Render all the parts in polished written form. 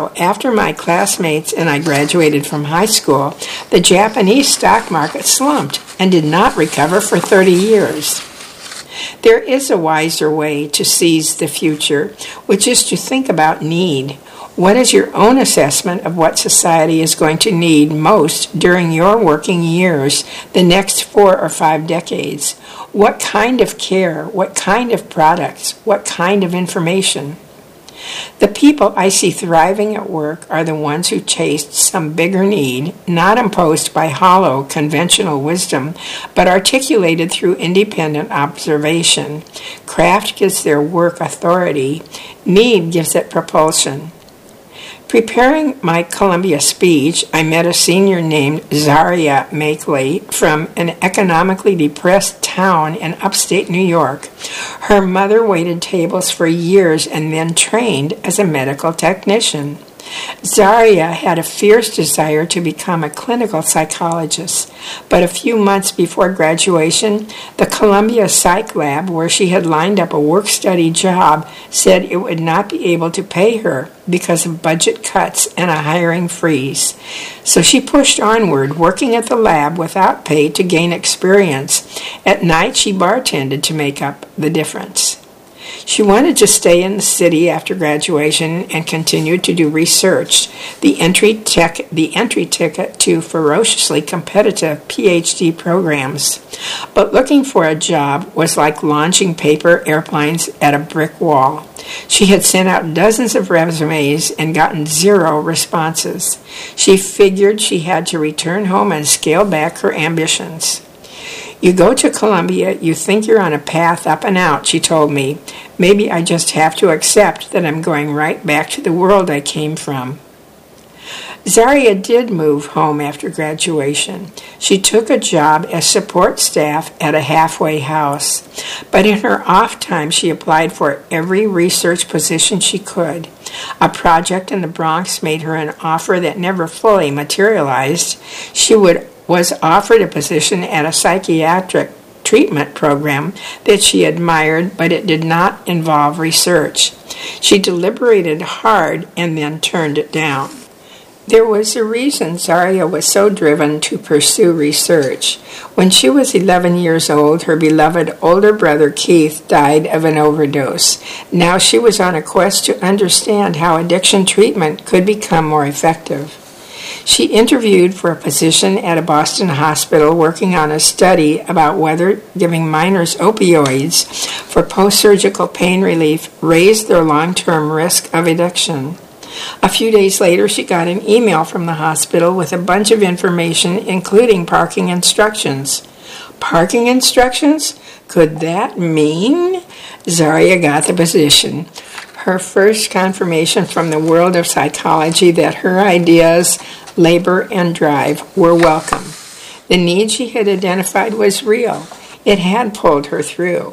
ago, after my classmates and I graduated from high school, the Japanese stock market slumped and did not recover for 30 years. There is a wiser way to seize the future, which is to think about need. What is your own assessment of what society is going to need most during your working years, the next 4 or 5 decades? What kind of care? What kind of products? What kind of information? The people I see thriving at work are the ones who chased some bigger need, not imposed by hollow, conventional wisdom, but articulated through independent observation. Craft gives their work authority. Need gives it propulsion. Preparing my Columbia speech, I met a senior named Zaria Makeley from an economically depressed town in upstate New York. Her mother waited tables for years and then trained as a medical technician. Zaria had a fierce desire to become a clinical psychologist, but a few months before graduation, the Columbia Psych Lab, where she had lined up a work-study job, said it would not be able to pay her because of budget cuts and a hiring freeze. So she pushed onward, working at the lab without pay to gain experience. At night, she bartended to make up the difference. She wanted to stay in the city after graduation and continued to do research, the entry ticket to ferociously competitive PhD programs. But looking for a job was like launching paper airplanes at a brick wall. She had sent out dozens of resumes and gotten 0 responses. She figured she had to return home and scale back her ambitions. You go to Columbia, you think you're on a path up and out, she told me. Maybe I just have to accept that I'm going right back to the world I came from. Zaria did move home after graduation. She took a job as support staff at a halfway house. But in her off time, she applied for every research position she could. A project in the Bronx made her an offer that never fully materialized. She was offered a position at a psychiatric treatment program that she admired, but it did not involve research. She deliberated hard and then turned it down. There was a reason Zaria was so driven to pursue research. When she was 11 years old, her beloved older brother Keith died of an overdose. Now she was on a quest to understand how addiction treatment could become more effective. She interviewed for a position at a Boston hospital working on a study about whether giving minors opioids for post-surgical pain relief raised their long-term risk of addiction. A few days later, she got an email from the hospital with a bunch of information, including parking instructions. Parking instructions? Could that mean? Zaria got the position. Her first confirmation from the world of psychology that her ideas, labor, and drive were welcome. The need she had identified was real. It had pulled her through.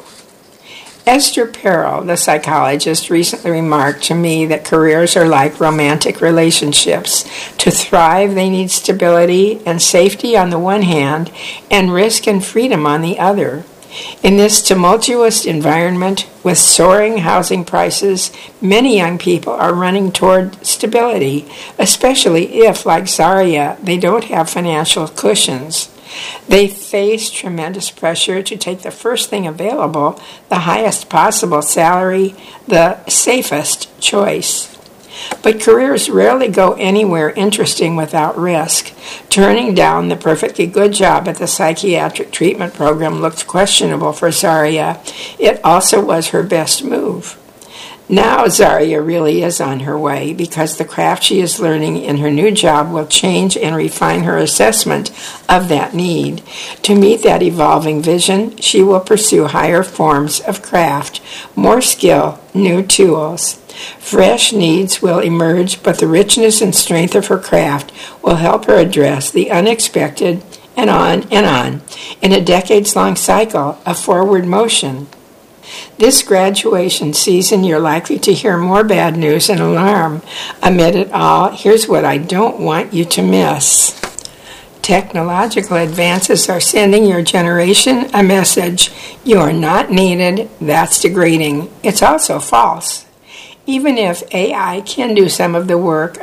Esther Perel, the psychologist, recently remarked to me that careers are like romantic relationships. To thrive, they need stability and safety on the one hand, and risk and freedom on the other. In this tumultuous environment, with soaring housing prices, many young people are running toward stability, especially if, like Zaria, they don't have financial cushions. They face tremendous pressure to take the first thing available, the highest possible salary, the safest choice. But careers rarely go anywhere interesting without risk. Turning down the perfectly good job at the psychiatric treatment program looked questionable for Zaria. It also was her best move. Now Zaria really is on her way because the craft she is learning in her new job will change and refine her assessment of that need. To meet that evolving vision, she will pursue higher forms of craft, more skill, new tools. Fresh needs will emerge, but the richness and strength of her craft will help her address the unexpected and on in a decades-long cycle of forward motion. This graduation season, you're likely to hear more bad news and alarm. Amid it all, here's what I don't want you to miss. Technological advances are sending your generation a message. You are not needed. That's degrading. It's also false. Even if AI can do some of the work,